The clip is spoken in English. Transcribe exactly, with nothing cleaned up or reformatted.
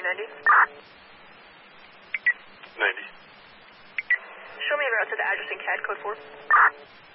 ninety. ninety. Show me a route to the address in C A D, code four.